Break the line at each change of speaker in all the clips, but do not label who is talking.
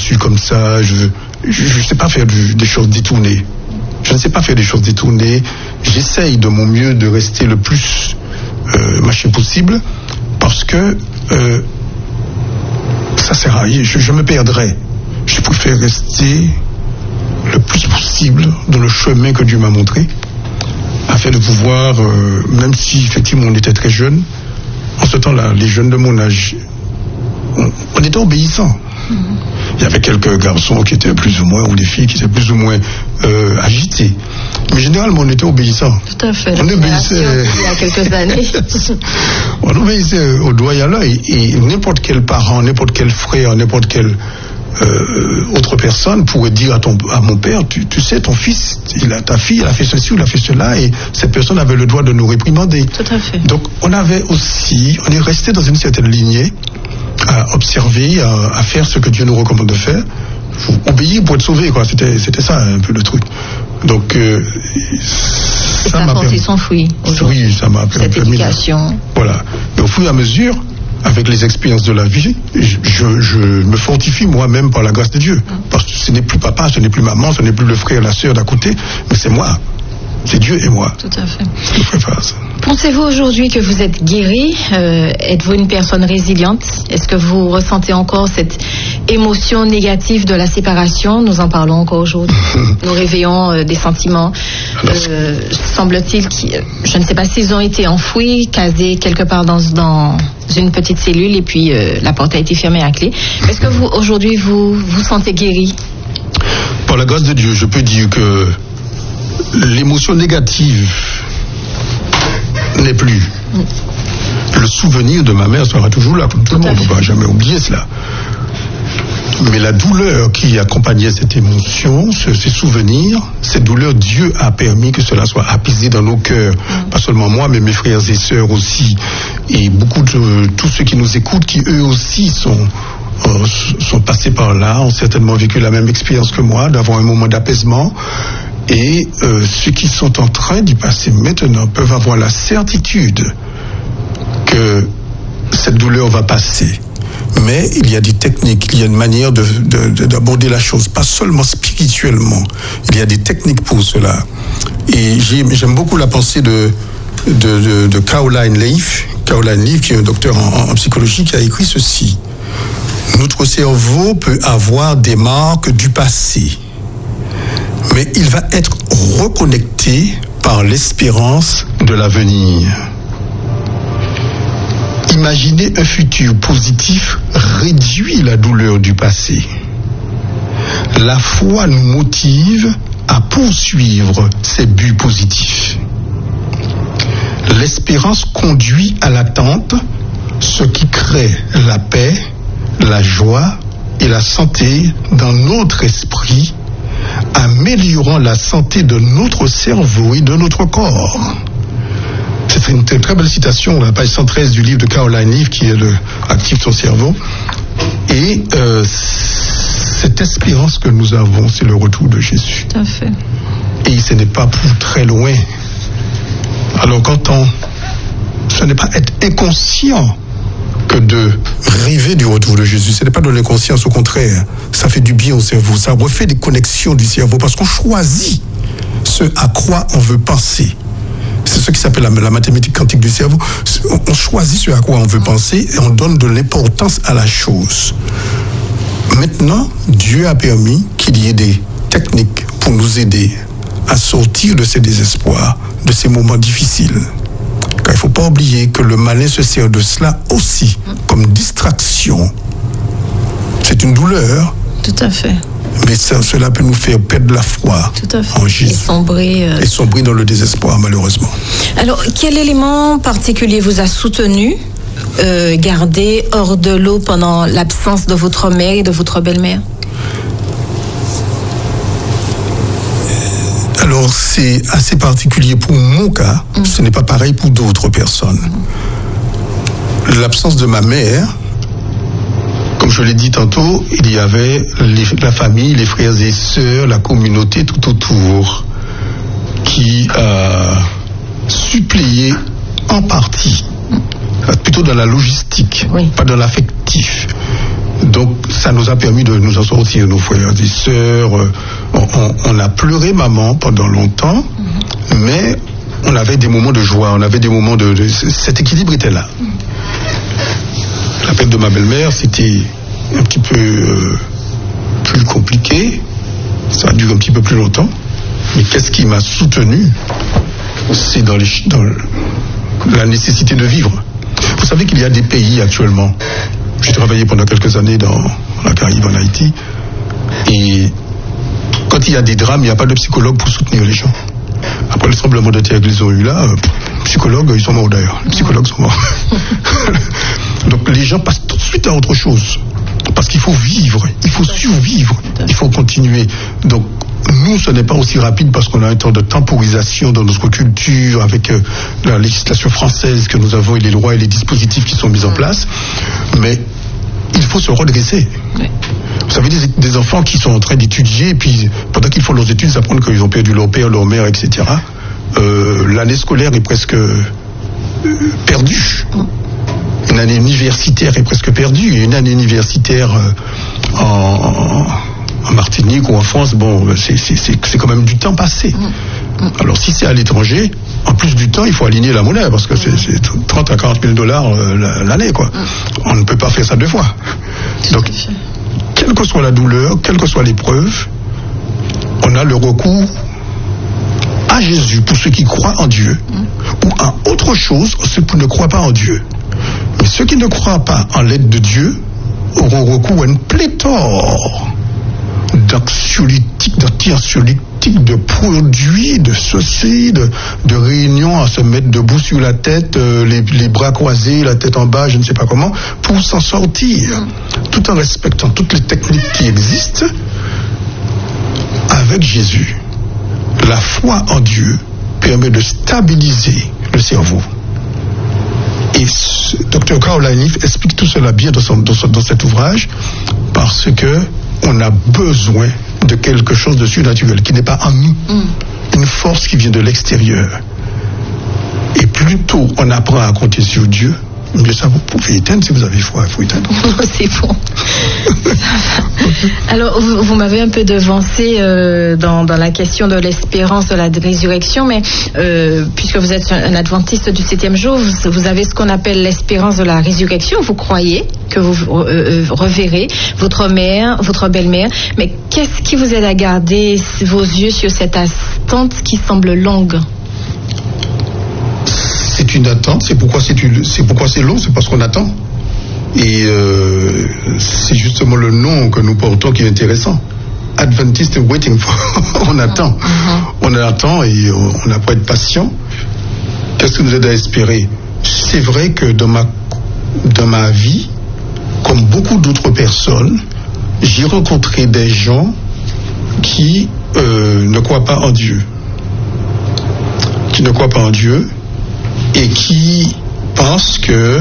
suis comme ça, je sais pas faire des choses détournées. Je ne sais pas faire des choses détournées. J'essaye de mon mieux de rester le plus machin possible, parce que ça sert à rien. Je me perdrais. Je préfère rester le plus possible dans le chemin que Dieu m'a montré, afin de pouvoir, même si effectivement on était très jeunes, en ce temps-là, les jeunes de mon âge, on était obéissants. Il y avait quelques garçons qui étaient plus ou moins, ou des filles qui étaient plus ou moins agités. Mais généralement, on était obéissants.
Tout à fait.
On obéissait.
Il y a quelques années.
On obéissait au doigt et à l'œil. Et n'importe quel parent, n'importe quel frère, n'importe quelle autre personne pourrait dire à mon père, tu sais, ton fils, ta fille, elle a fait ceci ou elle a fait cela, et cette personne avait le droit de nous réprimander.
Tout à fait. Donc,
on est resté dans une certaine lignée, à observer, à faire ce que Dieu nous recommande de faire. Faut obéir pour être sauvé, quoi. C'était ça un peu le truc. Donc
ça m'a porté son fruit.
Oui, ça m'a permis.
Cette éducation.
Voilà. Mais au fur et à mesure, avec les expériences de la vie, je me fortifie moi-même par la grâce de Dieu. Parce que ce n'est plus papa, ce n'est plus maman, ce n'est plus le frère, la sœur d'à côté, mais c'est moi. C'est Dieu et moi.
Tout à fait.
Je préfère ça.
Pensez-vous aujourd'hui que vous êtes guéri? Êtes-vous une personne résiliente? Est-ce que vous ressentez encore cette émotion négative de la séparation? Nous en parlons encore aujourd'hui. Nous réveillons des sentiments. Semble-t-il je ne sais pas s'ils ont été enfouis, casés quelque part dans une petite cellule, et puis la porte a été fermée à clé. Est-ce que vous, aujourd'hui, vous sentez guéri?
Par la grâce de Dieu, je peux dire que l'émotion négative n'est plus. Le souvenir de ma mère sera toujours là pour tout le monde. On ne va jamais oublier cela. Mais la douleur qui accompagnait cette émotion, ces souvenirs, cette douleur, Dieu a permis que cela soit apaisé dans nos cœurs. Pas seulement moi, mais mes frères et sœurs aussi. Et beaucoup de tous ceux qui nous écoutent, qui eux aussi sont passés par là, ont certainement vécu la même expérience que moi, d'avoir un moment d'apaisement. Et ceux qui sont en train d'y passer maintenant peuvent avoir la certitude que cette douleur va passer. Mais il y a des techniques, il y a une manière d'aborder la chose, pas seulement spirituellement. Il y a des techniques pour cela. Et j'aime beaucoup la pensée de Caroline Leaf, qui est un docteur en psychologie, qui a écrit ceci. Notre cerveau peut avoir des marques du passé, mais il va être reconnecté par l'espérance de l'avenir. Imaginer un futur positif réduit la douleur du passé. La foi nous motive à poursuivre ces buts positifs. L'espérance conduit à l'attente, ce qui crée la paix, la joie et la santé dans notre esprit, améliorant la santé de notre cerveau et de notre corps. C'est une très belle citation, la page 113 du livre de Caroline Leaf, qui est active ton cerveau. Et cette espérance que nous avons, c'est le retour de Jésus.
Tout à fait.
Et ce n'est pas pour très loin. Alors ce n'est pas être inconscient que de rêver du retour de Jésus. Ce n'est pas de l'inconscience, au contraire. Ça fait du bien au cerveau. Ça refait des connexions du cerveau parce qu'on choisit ce à quoi on veut penser. C'est ce qui s'appelle la mathématique quantique du cerveau. On choisit ce à quoi on veut penser et on donne de l'importance à la chose. Maintenant, Dieu a permis qu'il y ait des techniques pour nous aider à sortir de ces désespoirs, de ces moments difficiles. Car il ne faut pas oublier que le malin se sert de cela aussi comme distraction. C'est une douleur.
Tout à fait.
Mais cela peut nous faire perdre la foi en Jésus. Et sombrer dans le désespoir, malheureusement.
Alors, quel élément particulier vous a soutenu, gardé hors de l'eau pendant l'absence de votre mère et de votre belle-mère?
Alors, c'est assez particulier pour mon cas. Ce n'est pas pareil pour d'autres personnes. L'absence de ma mère, comme je l'ai dit tantôt, il y avait la famille, les frères et sœurs, la communauté tout autour qui a suppléé en partie, plutôt dans la logistique, pas dans l'affectif. Donc ça nous a permis de nous en sortir, nos frères et sœurs. On a pleuré maman pendant longtemps, mais on avait des moments de joie, on avait des moments cet équilibre était là. La perte de ma belle-mère, c'était un petit peu plus compliqué, ça a duré un petit peu plus longtemps, mais qu'est-ce qui m'a soutenu? C'est dans la nécessité de vivre. Vous savez qu'il y a des pays actuellement, j'ai travaillé pendant quelques années dans la Caraïbe, en Haïti, et quand il y a des drames, il n'y a pas de psychologue pour soutenir les gens. Après le tremblement de terre qu'ils ont eu là, psychologues, ils sont morts d'ailleurs. Les psychologues sont morts. Donc les gens passent tout de suite à autre chose. Parce qu'il faut vivre, il faut survivre, il faut continuer. Donc nous, ce n'est pas aussi rapide parce qu'on a un temps de temporisation dans notre culture avec la législation française que nous avons et les lois et les dispositifs qui sont mis en place. Mais il faut se redresser. Oui. Vous savez, des enfants qui sont en train d'étudier, et puis pendant qu'ils font leurs études, ils apprennent qu'ils ont perdu leur père, leur mère, etc. L'année scolaire est presque perdue. Une année universitaire est presque perdue. Et une année universitaire en Martinique ou en France, bon, c'est quand même du temps passé. Alors si c'est à l'étranger, en plus du temps, il faut aligner la monnaie, parce que c'est 30 à 40 000 $ l'année, quoi. On ne peut pas faire ça 2 fois. Donc, quelle que soit la douleur, quelle que soit l'épreuve, on a le recours à Jésus pour ceux qui croient en Dieu, ou à autre chose ceux qui ne croient pas en Dieu. Mais ceux qui ne croient pas en l'aide de Dieu auront recours à une pléthore d'anxiolytiques, d'anti-anxiolytiques, de produits, de ceci, de réunions à se mettre debout sur la tête, les bras croisés, la tête en bas, je ne sais pas comment, pour s'en sortir, tout en respectant toutes les techniques qui existent. Avec Jésus, la foi en Dieu permet de stabiliser le cerveau. Et Dr. Caroline Leaf explique tout cela bien dans cet ouvrage, parce que on a besoin de quelque chose de surnaturel qui n'est pas en nous, une force qui vient de l'extérieur. Et plus tôt on apprend à compter sur Dieu, mieux ça vous pouvez éteindre. Si vous avez foi, il faut éteindre.
C'est bon. Alors, vous m'avez un peu devancé dans la question de l'espérance de la résurrection, mais puisque vous êtes un adventiste du 7e jour, vous avez ce qu'on appelle l'espérance de la résurrection. Vous croyez que vous reverrez votre mère, votre belle-mère, mais qu'est-ce qui vous aide à garder vos yeux sur cette attente qui semble longue?
C'est une attente, c'est pourquoi c'est long, c'est parce qu'on attend. Et c'est justement le nom que nous portons qui est intéressant. Adventist waiting for. On attend. On attend et on n'a pas être patient. Qu'est-ce qui nous aide à espérer? C'est vrai que dans ma vie, comme beaucoup d'autres personnes, j'ai rencontré des gens qui ne croient pas en Dieu. Qui ne croient pas en Dieu et qui pensent que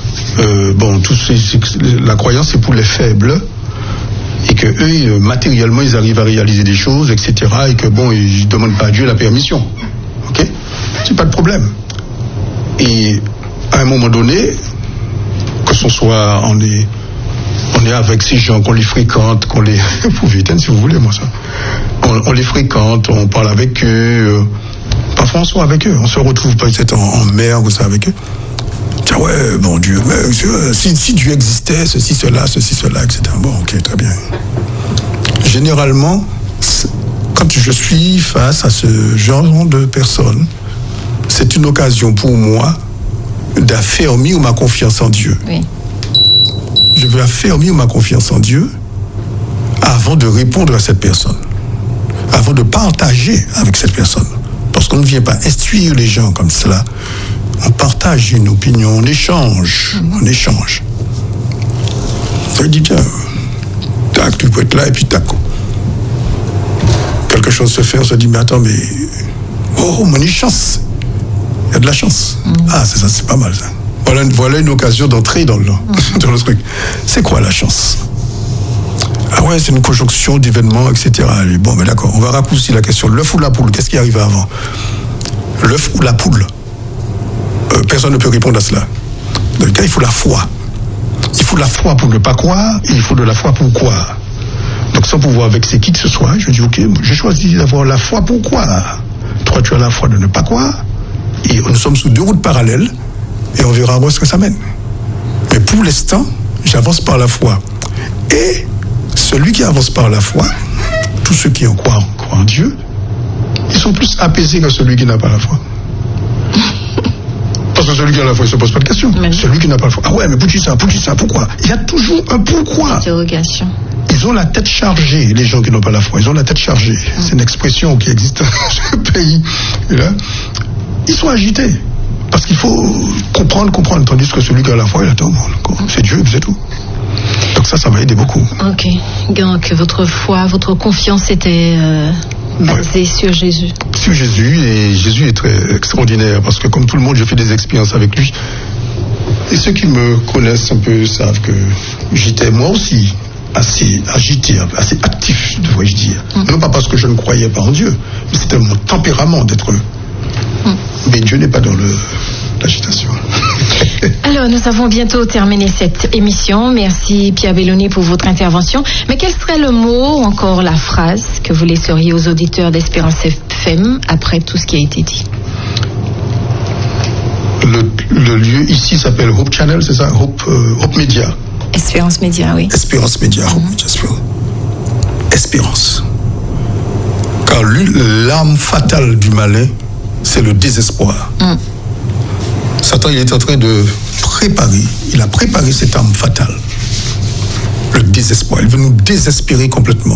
la croyance c'est pour les faibles et que eux matériellement ils arrivent à réaliser des choses, etc. et que ils demandent pas à Dieu la permission. Ok, c'est pas de problème. Et à un moment donné, que ce soit on est avec ces gens, qu'on les fréquente, qu'on les vous pouvez éteindre si vous voulez, moi ça. On les fréquente, on parle avec eux. Parfois on soit avec eux, on se retrouve peut-être en mer ou ça avec eux. Tiens, ouais, bon Dieu, mais si Dieu existait, ceci, cela, etc. Bon, ok, très bien. Généralement, quand je suis face à ce genre de personnes, c'est une occasion pour moi d'affermir ma confiance en Dieu. Oui. Je veux affermir ma confiance en Dieu avant de répondre à cette personne, avant de partager avec cette personne. Parce qu'on ne vient pas instruire les gens comme cela. On partage une opinion, on échange. Je dis, tiens, tac, tu peux être là, et puis tac. Quelque chose se fait, on se dit, mais attends, on a une chance. Il y a de la chance. Ah, c'est ça, c'est pas mal, ça. Voilà une occasion d'entrer dans le truc. C'est quoi la chance? Ah ouais, c'est une conjonction d'événements, etc. Bon, mais d'accord, on va raccourcir la question. L'œuf ou la poule, qu'est-ce qui arrive avant? L'œuf ou la poule? Personne ne peut répondre à cela. Dans le cas, il faut la foi. Il faut de la foi pour ne pas croire, et il faut de la foi pour croire. Donc sans pouvoir vexer qui que ce soit, je dis ok, j'ai choisi d'avoir la foi pour croire. Toi, tu as la foi de ne pas croire, et nous sommes sous 2 routes parallèles, et on verra où est-ce que ça mène. Mais pour l'instant, j'avance par la foi. Et celui qui avance par la foi, tous ceux qui en croient en Dieu, ils sont plus apaisés que celui qui n'a pas la foi. Parce que celui qui a la foi, il ne se pose pas de questions. Celui qui n'a pas la foi, ah ouais, mais pourquoi? Il y a toujours un pourquoi.
Interrogation.
Ils ont la tête chargée, les gens qui n'ont pas la foi. Ils ont la tête chargée. C'est une expression qui existe dans ce pays. Et là, ils sont agités. Parce qu'il faut comprendre. Tandis que celui qui a la foi, il attend. C'est Dieu, c'est tout. Donc ça va aider beaucoup.
Ok. Donc votre foi, votre confiance était basée sur Jésus.
Sur Jésus, et Jésus est très extraordinaire. Parce que comme tout le monde, j'ai fait des expériences avec lui. Et ceux qui me connaissent un peu savent que j'étais moi aussi assez agité, assez actif, devrais-je dire. Non pas parce que je ne croyais pas en Dieu, mais c'était mon tempérament d'être. Mais Dieu n'est pas dans l'agitation.
Alors, nous avons bientôt terminé cette émission. Merci Pierre Belloni pour votre intervention. Mais quel serait le mot, ou encore la phrase, que vous laisseriez aux auditeurs d'Espérance FM après tout ce qui a été dit? Le lieu ici s'appelle Hope Channel, c'est ça? Hope Media. Espérance Média, oui.
Espérance Média, Espérance. Car l'arme fatale du malin, c'est le désespoir. Satan, il est en train de il a préparé cette arme fatale. Le désespoir. Il veut nous désespérer complètement.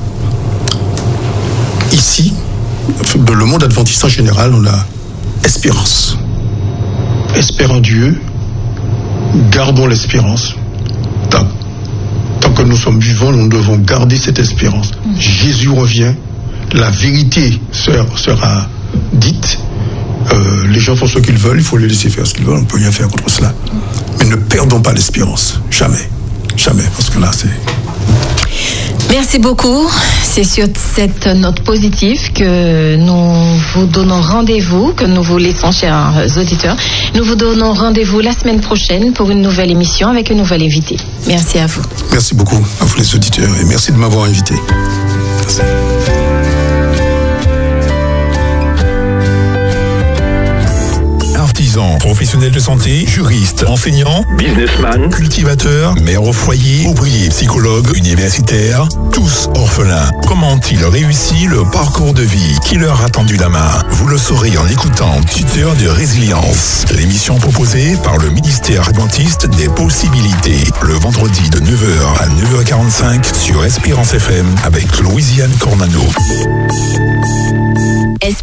Ici, dans le monde adventiste en général, on a espérance. Espérons Dieu, gardons l'espérance. Tant que nous sommes vivants, nous devons garder cette espérance. Jésus revient, la vérité sera dite. Les gens font ce qu'ils veulent, il faut les laisser faire ce qu'ils veulent, on ne peut rien faire contre cela. Mais ne perdons pas l'espérance, jamais, parce que là c'est...
Merci beaucoup. C'est sur cette note positive que nous vous donnons rendez-vous, que nous vous laissons, chers auditeurs. Nous vous donnons rendez-vous la semaine prochaine pour une nouvelle émission avec un nouvel invité. Merci à vous.
Merci beaucoup à vous les auditeurs et merci de m'avoir invité. Merci.
Artisans, professionnels de santé, juristes, enseignants, businessman, cultivateurs, mères au foyer, ouvriers, psychologues, universitaires, tous orphelins. Comment ont-ils réussi le parcours de vie qui leur a tendu la main? Vous le saurez en écoutant Tuteur de résilience, l'émission proposée par le ministère adventiste des possibilités, le vendredi de 9h à 9h45 sur Espérance FM avec Louisiane Cornano.